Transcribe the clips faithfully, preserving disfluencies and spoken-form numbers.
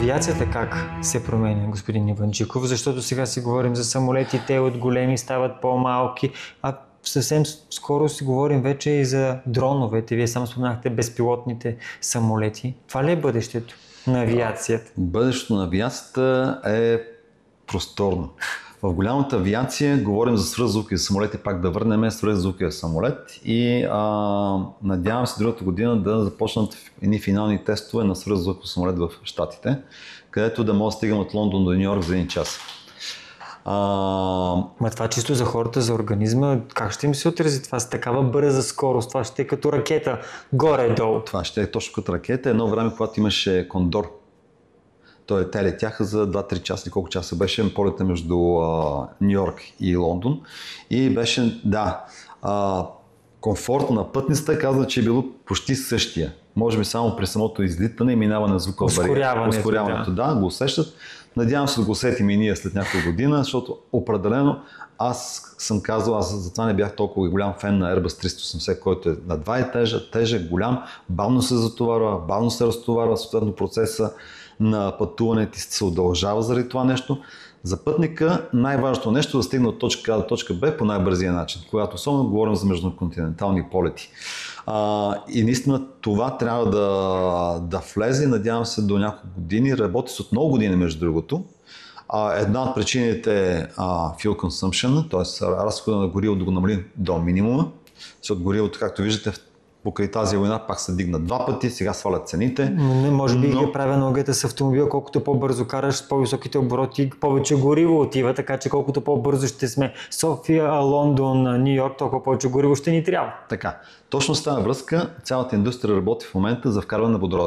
Авиацията как се променя, господин Иванджиков? Защото сега си говорим за самолети, те от големи стават по-малки, а съвсем скоро си говорим вече и за дроновете. Вие сам споменахте безпилотните самолети. Това ли е бъдещето на авиацията? Бъдещето на авиацията е просторно. В голямата авиация говорим за свръхзвукови самолети, пак да върнем свръхзвуковия самолет и а, надявам се другата година да започнат едни финални тестове на свръхзвуков самолет в Щатите, където да могат да стигам от Лондон до Ню Йорк за един час. А... Ма това чисто за хората, за организма, как ще им се отрази това с такава бърза скорост? Това ще е като ракета, горе-долу. Това ще е точно като ракета. Едно време, когато имаше Кондор, Той, те летяха за два-три часа, колко часа беше полета между Ню Йорк и Лондон. И беше, да, а, комфорт на пътницата казва, че е било почти същия. Може би само при самото излитане и минаване на звукова бариера. Ускоряването, да. да, го усещат. Надявам се да го усетим и ние след няколко година, защото определено аз съм казал, аз затова не бях толкова голям фен на Airbus триста и осемдесет, който е на два етажа, тежък, голям, бавно се затоварва, бавно се разтоварва, съответно процеса на пътуването се удължава заради това нещо. За пътника най-важното нещо е да стигне от точка А до точка Б по най-бързия начин, когато особено говорим за междуконтинентални полети. А, и наистина това трябва да, да влезе, надявам се до няколко години, работи с от много години между другото. А, една от причините е fuel consumption, т.е. разхода на гориво да го намалим до минимума, защото горивото, както виждате, покрай тази война пак се дигна два пъти, сега свалят цените. Не, може би но... ги правя аналогията с автомобила, колкото по-бързо караш, с по-високите обороти, повече гориво отива, така че колкото по-бързо ще сме София, Лондон, Ню Йорк, толкова повече гориво ще ни трябва. Така, точно с тази връзка цялата индустрия работи в момента за вкарване на водорода.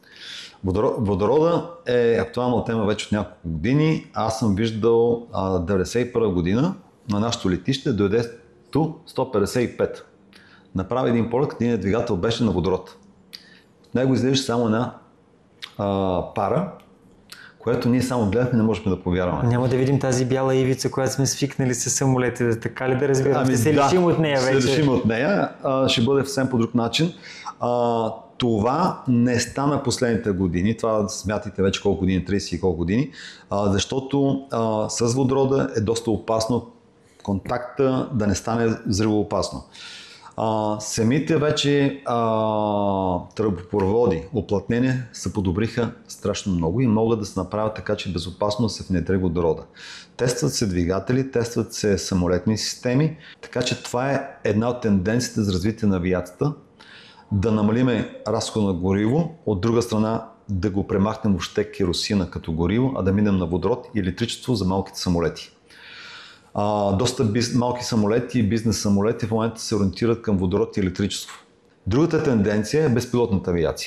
Водорода е актуална тема вече от няколко години. Аз съм виждал а, деветдесет и първа година на нашото летище дойде Ту сто петдесет и пет. Направи един полет, един двигател беше на водород. От него излизаше само една а, пара, което ние само гледахме, не можем да повярваме. Няма да видим тази бяла ивица, която сме свикнали с самолетите, така ли да разбирам? Ами, ще се да, лишим от нея вече. Ще се лишим от нея, а, ще бъде съвсем по друг начин. А, това не стана последните години, това смятайте вече колко години, трийсет и колко години, а, защото а, с водорода е доста опасно контакта да не стане взривоопасно. А, самите вече а, тръбопроводи, уплътнения се подобриха страшно много и могат да се направят така, че безопасно се внедри водорода. Тестват се двигатели, тестват се самолетни системи, така че това е една от тенденциите за развитие на авиацията, да намалиме разхода на гориво, от друга страна да го премахнем въобще керосина като гориво, а да минем на водород и електричество за малките самолети. Uh, доста биз, малки самолети и бизнес самолети в момента се ориентират към водород и електричество. Другата тенденция е безпилотната авиация.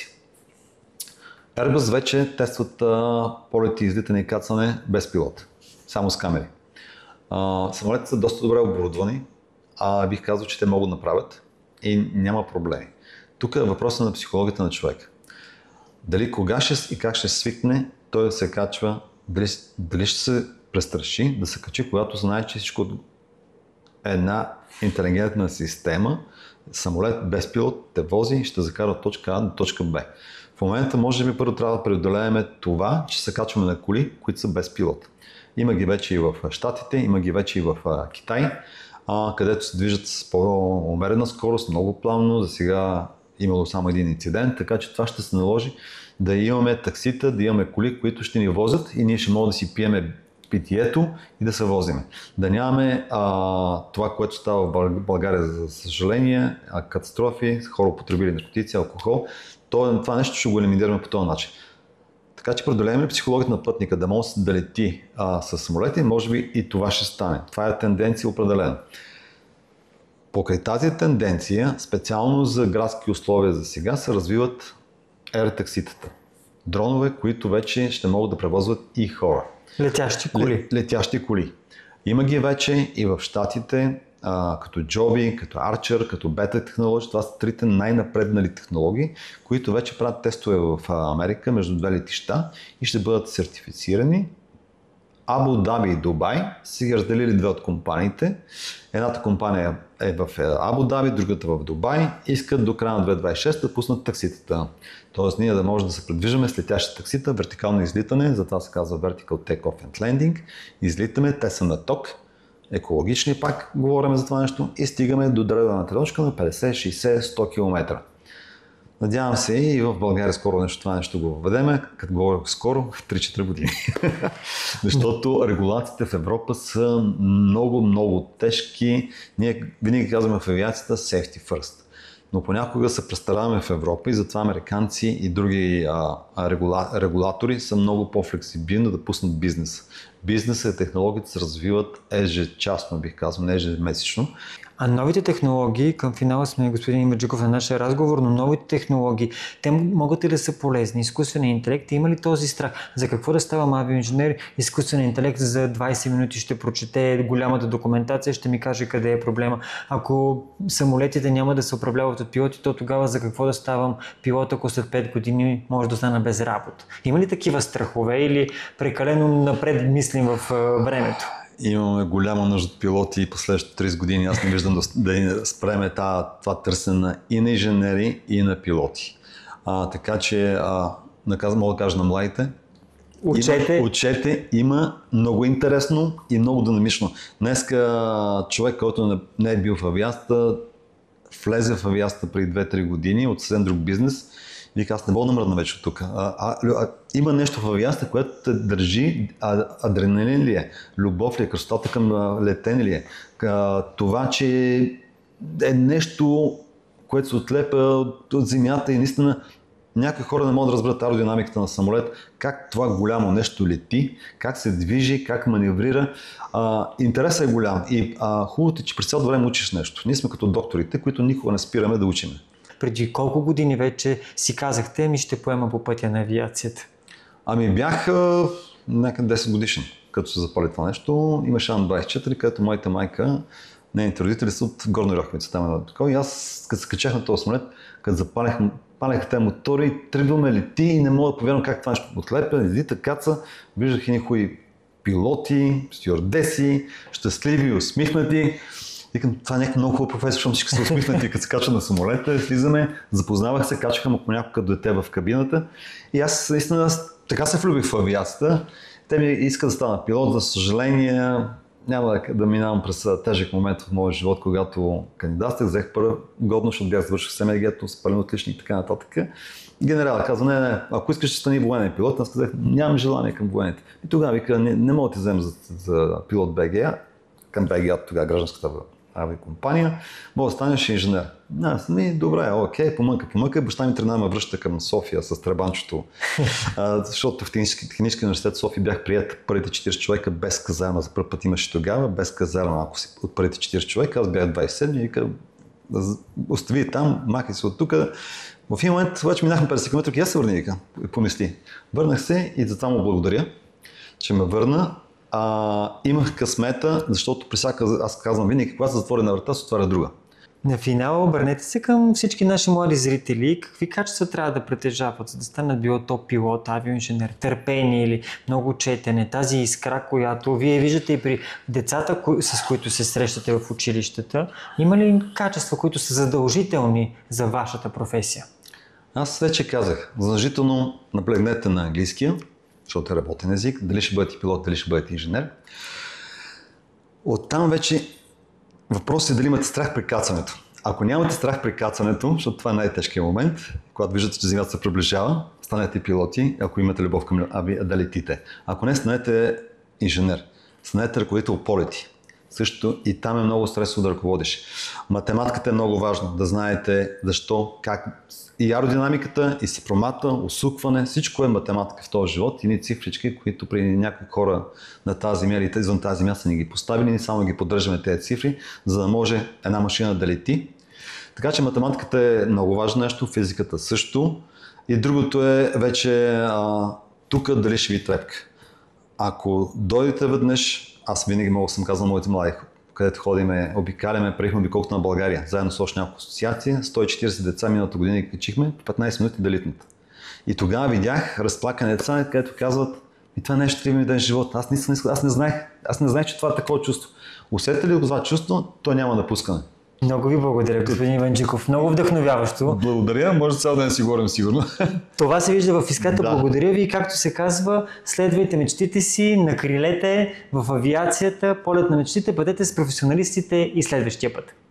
Airbus вече тестват uh, полети, излитане и кацане без пилот, само с камери. Uh, самолетите са доста добре оборудвани, а бих казал, че те могат да направят и няма проблеми. Тук е въпросът на психологията на човека. Дали кога ще и как ще свикне той да се качва, дали, дали ще се престраши да се качи, когато знае, че всичко е една интелигентна система, самолет без пилот те вози и ще закара от точка А до точка Б. В момента може би първо трябва да преодолеем това, че се качваме на коли, които са без пилот. Има ги вече и в Щатите, има ги вече и в Китай, където се движат с по-умерена скорост, много плавно. За сега имало само един инцидент, така че това ще се наложи да имаме таксита, да имаме коли, които ще ни возят и ние ще можем да си пиеме питието и да се возиме. Да нямаме а, това, което става в България, за съжаление, катастрофи, хора употребили наркотици, алкохол. То, това нещо ще го елиминираме по този начин. Така че преодолеем психологията на пътника, да може да лети а, с самолети, може би и това ще стане. Това е тенденция определена. Покрай тази тенденция, специално за градски условия за сега, се развиват ер-такситата. Дронове, които вече ще могат да превозват и хора. Летящи коли. Летящи коли. Има ги вече и в Щатите, а, като Joby, като Archer, като Beta технологии. Това са трите най-напреднали технологии, които вече правят тестове в Америка между две летища и ще бъдат сертифицирани Абу Даби и Дубай са ги разделили две от компаниите. Едната компания е в Абу Даби, другата в Дубай. Искат до края на две хиляди двадесет и шеста да пуснат такситата. Тоест ние да можем да се придвижваме с летящи таксита, вертикално излитане, затова се казва Vertical Take-Off and Landing. Излитаме, те са на ток, екологични пак, говорим за това нещо и стигаме до дадената точка на петдесет, шейсет, сто километра. Надявам се и в България скоро нещо това нещо го въведеме, като говоря скоро, три-четири години. Защото регулациите в Европа са много, много тежки. Ние винаги казваме в авиацията safety first. Но понякога се представляваме в Европа и затова американци и други а, регула, регулатори са много по-флексибилни да пуснат бизнес. Бизнесът и технологиите се развиват ежечасно, бих казал, не ежемесечно. А новите технологии, към финала сме, господин Имерджиков, на нашия разговор, но новите технологии, те могат ли да са полезни? Изкуственият интелект, има ли този страх? За какво да ставам авиоинженер? Изкуственият интелект за двадесет минути ще прочете голямата документация, ще ми каже къде е проблема. Ако самолетите няма да се управляват от пилоти, то тогава за какво да ставам пилот, ако след пет години може да остана без работа? Има ли такива страхове или прекалено напред мислим в времето? Имаме голяма нужда от пилоти и последващите тридесет години. Аз не виждам да, да спреме това търсене и на инженери, и на пилоти. А, така че, а, мога да кажа на младите, Учете. Има, учете, има много интересно и много динамично. Днеска човек, който не е бил в авиацията, влезе в авиацията преди две-три години от съвсем друг бизнес. Вика, аз не мога да мръдна вече от тук. А, а, а, има нещо в авиацията, което те държи, а, адреналин ли е, любов ли е, красотата към летене ли е. А, това, че е нещо, което се отлепа от, от земята и наистина някои хора не могат да разберат аеродинамиката на самолет, как това голямо нещо лети, как се движи, как маневрира. А, интересът е голям и а, хубавото е, че през цялото време учиш нещо. Ние сме като докторите, които никога не спираме да учиме. Преди колко години вече си казахте, ми ще поема по пътя на авиацията? Ами бях а, някъде десет годишен, като се запали това нещо. Имаше Ан двадесет и четири, където моята майка, нейните родители са от Горна Оряховица, там е на такова. И аз, като се качах на този самолет, като запалях, палеха тези мотори, тръгваме лети и не мога да повярвам как това нещо отлепя, излита, каца, виждах едни хубави пилоти, стюардеси, щастливи, усмихнати. Викам, това е някаква много хубава професия, защото всички са усмихнати, като се качва на самолета, слизаме, запознавах се, качаха му понякога до дете в кабината и аз наистина така се влюбих в авиацията. Те ми искат да стана пилот, за съжаление няма да, да минавам през тежък момент в моя живот, когато кандидатствах, взех първа годно, защото бях завършил СМГ-то, спален отличник и така нататък. Генерал каза, не, не, ако искаш да стани военен пилот, аз казах, нямам желание към военните. И тогава вика, не, не мога да ти взема за, за пилот БГА, към БГА, тогава гражданската авиакомпания, мога да станеш инженер. Аз ми, добре, окей, помънка, помънка. Баща ми тръгна ме връща към София с требанчето, а, защото в технически, технически университет в София бях прият първите четиридесет човека без казарма. За първ път имаше тогава, без казарма, ако си от първите четиридесет човека, аз бях двадесет и седми и вика, остави там, махай се от тук. В един момент обаче минахме петдесет километра и аз се върни, вика, помисли. Върнах се и за това му благодаря, че ме върна. А, имах късмета, защото при всяка, аз казвам винаги, когато се затвори на врата, се отваря друга. На финала обърнете се към всички наши млади зрители. Какви качества трябва да притежават, за да станат било то пилот, авиоинженер, търпение или много четене, тази искра, която вие виждате и при децата, с които се срещате в училищата. Има ли качества, които са задължителни за вашата професия? Аз вече казах, задължително наблегнете на английския, защото е работен език, дали ще бъдете пилот, дали ще бъдете инженер. Оттам вече въпросът е дали имате страх при кацането. Ако нямате страх при кацането, защото това е най-тежкият момент, когато виждате, че земята се приближава, станете пилоти, ако имате любов към ави, да летите. Ако не, станете инженер, станете ръководител полети. Също и там е много стресово да ръководиш. Математиката е много важно, да знаете защо, как и аеродинамиката, и съпромата, усукване, всичко е математика в този живот и ни цифрички, които при някои хора на тази земя или извън тази земя са ни ги поставили, ние само ги поддържаме тези цифри, за да може една машина да лети. Така че математиката е много важно нещо, физиката също. И другото е вече а, тук дали ще ви трепка. Ако дойдете веднъж, аз винаги мога съм казал на моите млади, където ходиме, обикаляме, приехме обиколката на България, заедно с още няколко асоциации, сто и четиридесет деца миналата година качихме, петнайсет минути да литнат. И тогава видях разплакани деца, където казват, И това нещо трябва ми да е живот. Аз, наистина, аз, не знаех, аз не знаех, че това е такова чувство. Усетите ли го това чувство, то няма напускане. Много ви благодаря, господин Иванджиков. Много вдъхновяващо. Благодаря, може цял ден си говорим сигурно. Това се вижда в Искател. Да. Благодаря ви. Както се казва, следвайте мечтите си, накрилете в авиацията, полет на мечтите, бъдете с професионалистите и следващия път.